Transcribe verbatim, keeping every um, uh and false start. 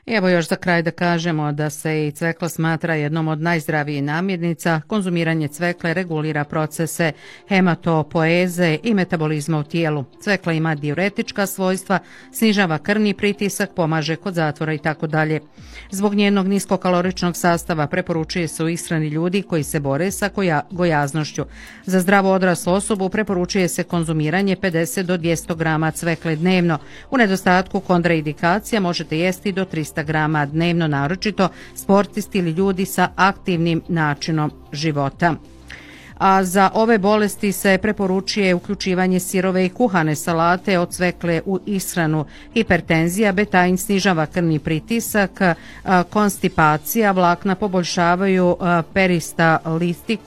Evo još za kraj da kažemo da se i cvekla smatra jednom od najzdravijih namirnica. Konzumiranje cvekle regulira procese hematopoeze i metabolizma u tijelu. Cvekla ima diuretička svojstva, snižava krvni pritisak, pomaže kod zatvora i tako dalje. Zbog njenog niskokaloričnog sastava preporučuje se u ishrani ljudi koji se bore sa gojaznošću. Za zdravu odraslu osobu preporučuje se konzumiranje pedeset do dvjesto grama cvekle dnevno. U nedostatku kontraindikacija možete jesti do trista grama dnevno, naročito sportisti ili ljudi sa aktivnim načinom života. A za ove bolesti se preporučuje uključivanje sirove i kuhane salate od cvekle u ishranu. Hipertenzija, betain snižava krvni pritisak, konstipacija, vlakna poboljšavaju peristaltiku